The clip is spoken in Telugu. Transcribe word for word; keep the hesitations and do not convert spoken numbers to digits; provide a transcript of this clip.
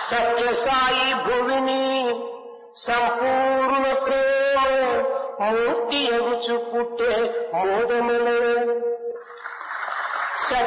సత్యసాయి భువిని సంపూర్ణ ప్రేమ మూర్తి ఎగుచు పుట్టే మోదముల